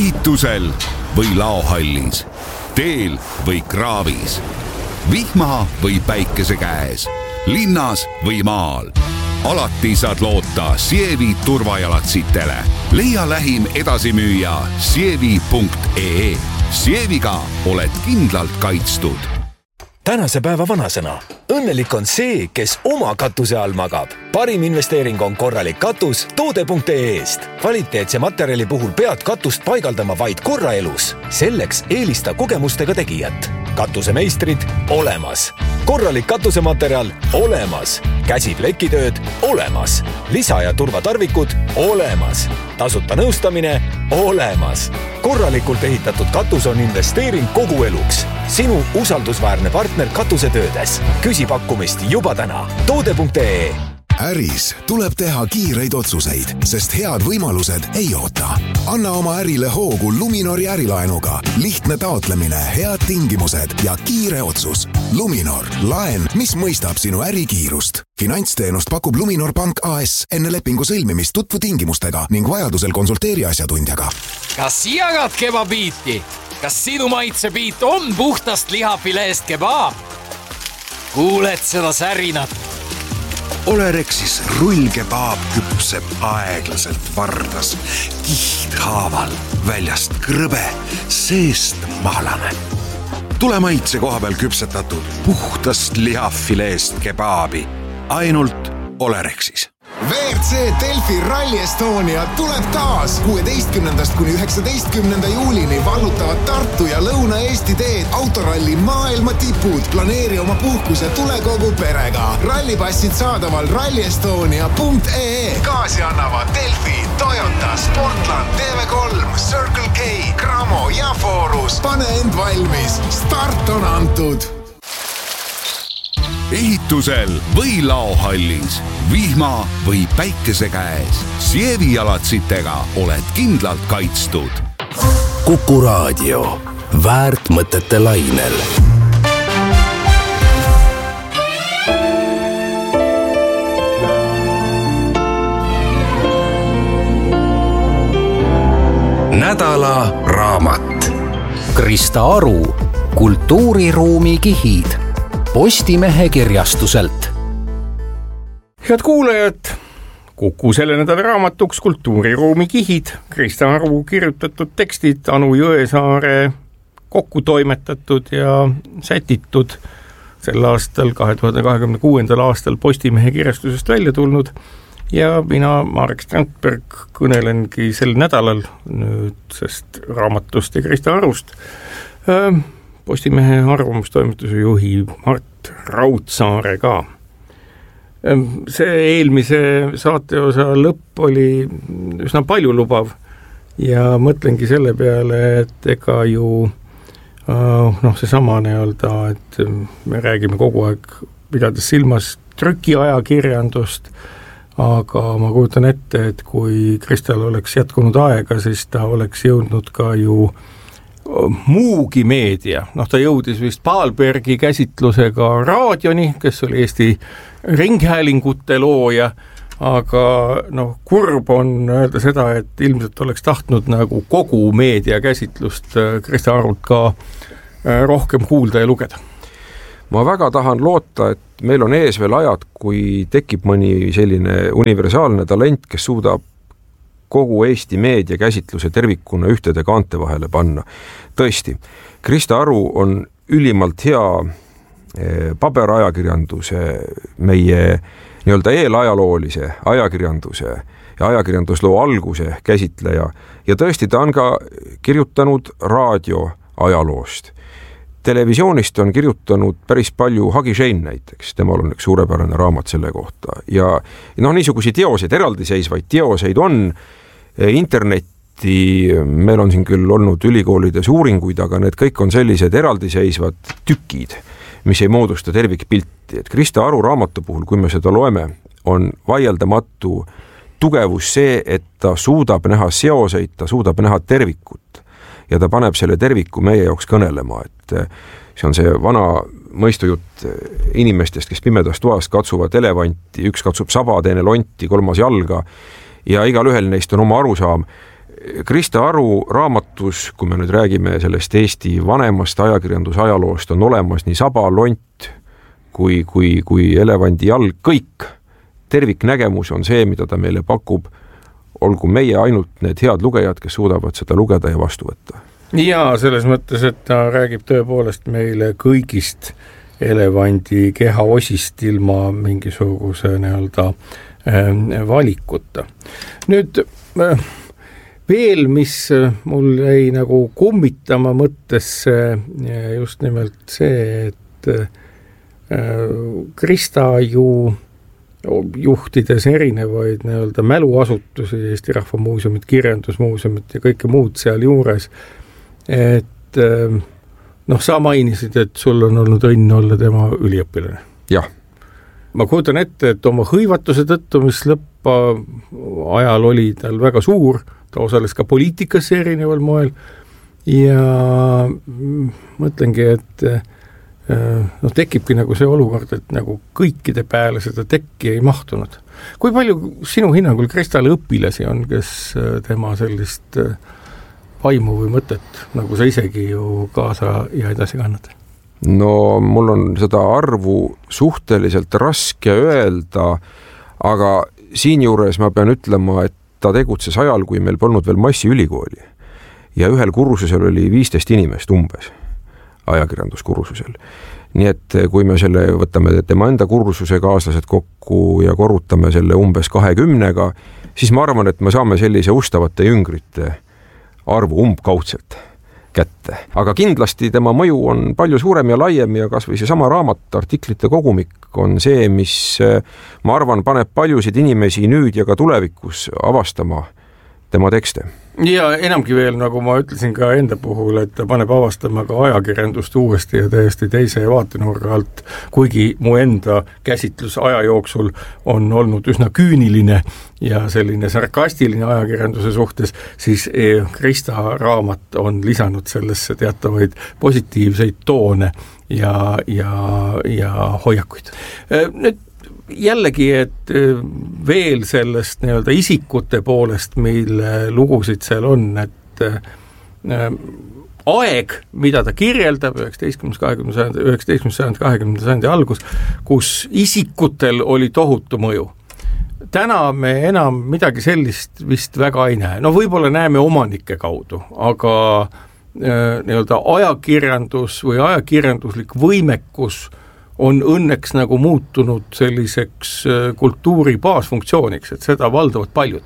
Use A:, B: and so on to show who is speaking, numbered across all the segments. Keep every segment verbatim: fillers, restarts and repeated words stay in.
A: ehitusel või laohallis, teel või kraavis, vihma või päikese käes, linnas või maal. Alati saad loota Sievi turvajalatsitele. Leia lähim edasimüüja sievi punkt ee. Sieviga oled kindlalt kaitstud.
B: Tänase päeva vanasõna. Õnnelik on see, kes oma katuse all magab. Parim investeering on korralik katus toode punkt ee-st. Kvaliteetse materjali puhul pead katust paigaldama vaid korra elus. Selleks eelista kogemustega tegijat. Katusemeistrid olemas. Korralik katusematerjal olemas. Käsiplekitööd olemas. Lisa- ja turvatarvikud olemas. Tasuta nõustamine olemas. Korralikult ehitatud katus on investeering kogu eluks. Sinu usaldusväärne partner katusetöödes. Küsi pakkumist juba täna. toode punkt ee.
C: Äris tuleb teha kiireid otsuseid, sest head võimalused ei oota. Anna oma ärile hoogu Luminori ärilaenuga. Lihtne taotlemine, head tingimused ja kiire otsus. Luminor, laen, mis mõistab sinu ärikiirust. Finantsteenust pakub Luminor Pank A S. Enne lepingu sõlmimist tutvu tingimustega ning vajadusel konsulteeri asjatundjaga.
D: Kas jagad kebabiiti? Kas sinu maitsebiit on puhtast lihafileest kebaab? Kuuled seda särinat?
E: Olerexis rullkebaab küpseb aeglaselt vardas, kihthaaval, väljast krõbe, seest mahlane. Tule maitse koha peal küpsetatud puhtast lihafileest kebaabi, ainult Olerexis.
F: V R C Delfi Rally Estonia tuleb taas kuueteistkümnendast kuni üheksateistkümnenda juulini vallutavad Tartu ja Lõuna-Eesti teed autoralli maailma tipud. Planeeri oma puhkus ja tule kogu perega. Rallipassid saadaval rally estonia punkt ee. Kaasi annavad Delfi, Toyota, Sportland, T V kolm, Circle K, Cramo ja Forus. Pane end valmis. Start on antud.
A: Ehitusel või laohallis, vihma või päikese käes. Sievi jalatsitega oled kindlalt kaitstud.
B: Kuku Raadio. Väärt mõtete lainel.
C: Nädala raamat.
G: Krista Aru. Kultuuriruumi kihid. Postimehe kirjastuselt.
H: Head kuulajad, Kuku selle nädala raamatuks Kultuuriruumi kihid. Krista Aru kirjutatud tekstid, Anu Jõesaare kokku toimetatud ja sätitud sel aastal, kahe tuhande kahekümne kuuendal aastal Postimehe kirjastusest välja tulnud. Ja mina, Marek Strandberg, kõnelengi sel nädalal nüüd sest raamatust ja Krista Arust. Postimehe arvamustoimetuse juhi Mart Raudsaare ka. See eelmise saateosa lõpp oli üsna palju lubav ja mõtlengi selle peale, et ega ju noh, see sama nii-öelda, et me räägime kogu aeg pidades silmas trükiajakirjandust, aga ma kujutan ette, et kui Kristal oleks jätkunud aega, siis ta oleks jõudnud ka ju muugi meedia, noh ta jõudis vist Paalbergi käsitlusega raadioni, kes oli Eesti ringhäälingute looja, aga noh, kurb on öelda seda, et ilmselt oleks tahtnud nagu kogu meedia käsitlust Krista Arult ka rohkem kuulda ja lugeda.
I: Ma väga tahan loota, et meil on ees veel ajad, kui tekib mõni selline universaalne talent, kes suudab kogu Eesti meedia käsitluse tervikuna ühtede kaante vahele panna. Tõesti, Krista Aru on ülimalt hea paberajakirjanduse, meie nii-öelda eelajaloolise ajakirjanduse ja ajakirjandusloo alguse käsitleja ja tõesti ta on ka kirjutanud raadio ajaloost. Televisioonist on kirjutanud päris palju Hagi Shane näiteks, temal on üks suurepärane raamat selle kohta ja noh, niisuguseid teoseid, eraldiseisvaid teoseid on. Internetti, meil on siin küll olnud ülikoolides uuringuid, aga need kõik on sellised eraldiseisvad tükid, mis ei moodusta tervikpilti. Et Krista Aru raamatu puhul, kui me seda loeme, on vaieldamatu tugevus see, et ta suudab näha seoseid, ta suudab näha tervikut ja ta paneb selle terviku meie jaoks kõnelema, et see on see vana mõistujutt inimestest, kes pimedas toas katsuvad elevanti, üks katsub saba, teine lonti, kolmas jalga ja igal ühel neist on oma arusaam. Krista Aru raamatus, kui me nüüd räägime sellest Eesti vanemast ajakirjandusajaloost, on olemas nii saba, lont kui, kui, kui elevandi jalg, kõik. Terviknägemus on see, mida ta meile pakub, olgu meie ainult need head lugejad, kes suudavad seda lugeda ja vastu võtta.
H: Ja selles mõttes, et ta räägib tõepoolest meile kõigist elevandi keha osist ilma mingisuguse nii-öelda valikuta. Nüüd veel, mis mul jäi nagu kummitama mõttesse just nimelt see, et Krista ju juhtides erinevaid nii-öelda mäluasutusi, Eesti Rahva Muuseumit, Kirjandusmuuseumit ja kõike muud seal juures, et noh, sa mainisid, et sul on olnud õnn olla tema üliõpilane.
I: Jah.
H: Ma kujutan ette, et oma hõivatuse tõttu, mis lõppa ajal oli tal väga suur, ta osales ka poliitikasse erineval moel ja mõtlengi, et noh, tekibki nagu see olukord, et nagu kõikide peale seda tekki ei mahtunud. Kui palju sinu hinnangul Kristale õpilasi on, kes tema sellist vaimu või mõtet, nagu sa isegi ju kaasa ja edasi kannad?
I: No mul on seda arvu suhteliselt raske öelda, aga siinjuures ma pean ütlema, et ta tegutses ajal, kui meil polnud veel massiülikooli ja ühel kursusel oli viisteist inimest umbes ajakirjanduskursusel. Nii et kui me selle võtame tema enda kursuse kaaslased kokku ja korrutame selle umbes kahekümnega, siis ma arvan, et me saame sellise ustavate jüngrite arvu umbkaudselt kätte. Aga kindlasti tema mõju on palju suurem ja laiem ja kas või see sama raamat, artiklite kogumik on see, mis ma arvan, paneb paljusid inimesi nüüd ja ka tulevikus avastama tema tekste.
H: Ja enamgi veel, nagu ma ütlesin ka enda puhul, et ta paneb avastama ka ajakirjandust uuesti ja täiesti teise vaatenurga alt, kuigi mu enda käsitlus aja jooksul on olnud üsna küüniline ja selline sarkastiline ajakirjanduse suhtes, siis Krista raamat on lisanud sellesse teatavaid positiivseid toone ja, ja, ja hoiakuid. Nüüd jällegi, et veel sellest nii-öelda isikute poolest, mille lugusid seal on, et äh, aeg, mida ta kirjeldab, üheksateistkümnes sajand, kahekümnenda sajandi algus, kus isikutel oli tohutu mõju. Täna me enam midagi sellist vist väga ei näe. No võib-olla näeme omanike kaudu, aga äh, nii-öelda ajakirjandus või ajakirjanduslik võimekus on õnneks nagu muutunud selliseks kultuuri baasfunktsiooniks, et seda valdavad paljud.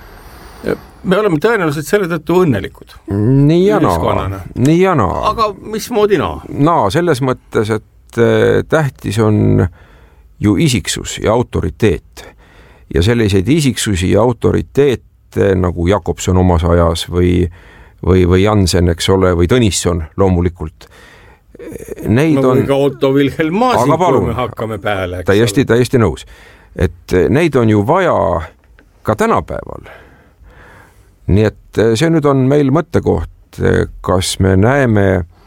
H: Me oleme tõenäoliselt selle tõttu õnnelikud.
I: Nii ja naa. Nii ja naa.
H: Aga mismoodi naa?
I: Naa, selles mõttes, et tähtis on ju isiksus ja autoriteet. Ja selliseid isiksusi ja autoriteete nagu Jakobson omas ajas või, või, või Jansen, eks ole, või Tõnisson loomulikult. Neid
H: no,
I: on
H: ka Otto Wilhelm Maasin, kui me hakkame pääle.
I: Täiesti, täiesti nõus. Et neid on ju vaja ka tänapäeval. Nii et see nüüd on meil mõttekoht, kas me näeme,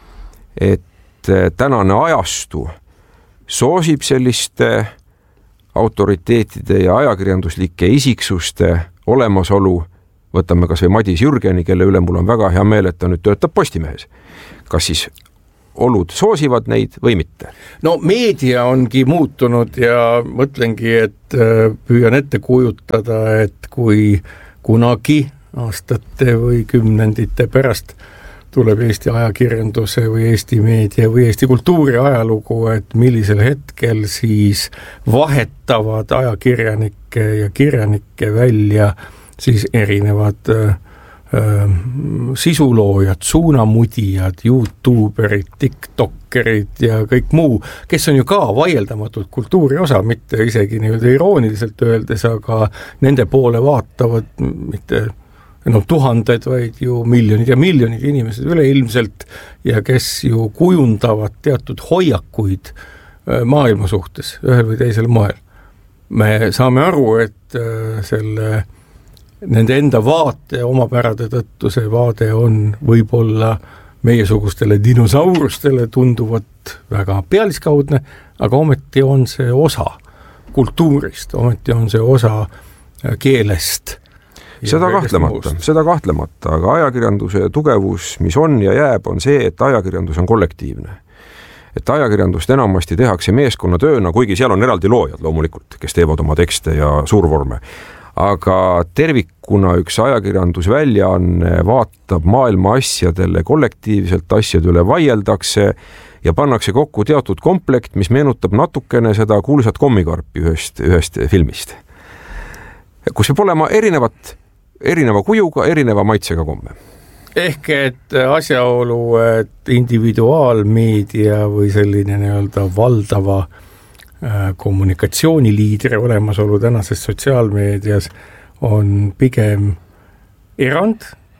I: et tänane ajastu soosib selliste autoriteetide ja ajakirjanduslike isiksuste olemasolu. Võtame kas või Madis Jürgeni, kelle üle mul on väga hea meel, et ta nüüd töötab Postimehes. Kas siis olud soosivad neid või mitte?
H: No meedia ongi muutunud ja mõtlengi, et püüan ette kujutada, et kui kunagi aastate või kümnendite pärast tuleb Eesti ajakirjanduse või Eesti meedia või Eesti kultuuri ajalugu, et millisel hetkel siis vahetavad ajakirjanike ja kirjanike välja siis erinevad sisuloojad, suunamudijad, youtuberid, tiktokerid ja kõik muu, kes on ju ka vaieldamatult kultuuri osa, mitte isegi nii-öelda irooniliselt öeldes, aga nende poole vaatavad mitte no, tuhanded, vaid ju miljonid ja miljonid inimesed üleilmselt ja kes ju kujundavad teatud hoiakuid maailma suhtes ühel või teisel moel. Me saame aru, et selle nende enda vaate omapärade tõttu see vaade on võib-olla meiesugustele dinosaurustele tunduvat väga pealiskaudne, aga ometi on see osa kultuurist, ometi on see osa keelest
I: seda kahtlemata, seda kahtlemata, aga ajakirjanduse tugevus, mis on ja jääb, on see, et ajakirjandus on kollektiivne. Et ajakirjandust enamasti tehakse meeskonnatööna, kuigi seal on eraldi loojad loomulikult, kes teevad oma tekste ja suurvorme. Aga tervikuna üks ajakirjandusväljaanne vaatab maailma asjadele kollektiivselt, asjade üle vaieldakse ja pannakse kokku teatud komplekt, mis meenutab natukene seda kuulsat kommikarpi ühest, ühest filmist. Kus võib olema erinevat, erineva kujuga, erineva maitsega komme.
H: Ehk et asjaolu, et individuaalmeedia või selline nii-öelda valdava kommunikatsiooniliidri olemasolu tänases sotsiaalmeedias on pigem erand,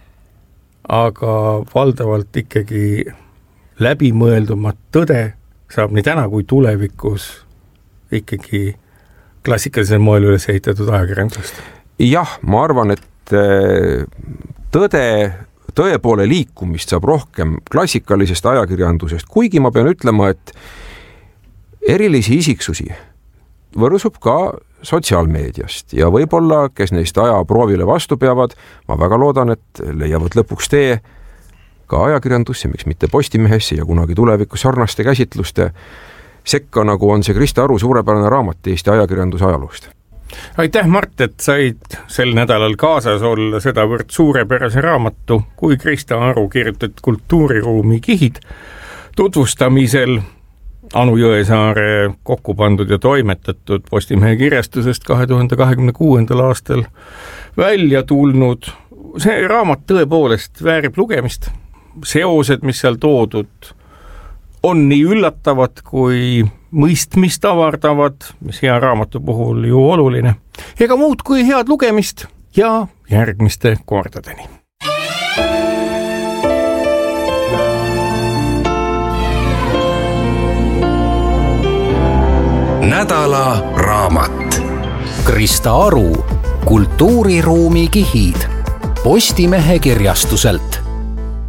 H: aga valdavalt ikkagi läbimõeldumat tõde saab nii täna kui tulevikus ikkagi klassikalisel moel üles ehitatud ajakirjandusest.
I: Jah, ma arvan, et tõde, tõe poole liikumist saab rohkem klassikalisest ajakirjandusest, kuigi ma pean ütlema, et erilisi isiksusi võrsub ka sotsiaalmeediast ja võib-olla, kes neist aja proovile vastu peavad, ma väga loodan, et leiavad lõpuks tee ka ajakirjandusse, miks mitte Postimehesse ja kunagi tulevikus sarnaste käsitluste sekka, nagu on see Krista Aru suurepärane raamat Eesti ajakirjanduse ajaloost.
H: Aitäh, Mart, et said sel nädalal kaasas olla sedavõrd suurepärase raamatu, kui Krista Aru kirjutatud Kultuuriruumi kihid tutvustamisel Anu Jõesaare kokku pandud ja toimetatud Postimehe kirjastusest kahe tuhande kahekümne kuuendal aastal välja tulnud. See raamat tõepoolest väärib lugemist. Seosed, mis seal toodud, on nii üllatavad kui mõistmist avardavad, mis hea raamatu puhul ju oluline. Ega muud kui head lugemist ja järgmiste kordadeni.
E: Nädala raamat.
G: Krista Aru, Kultuuriruumi kihid Postimehe kirjastuselt.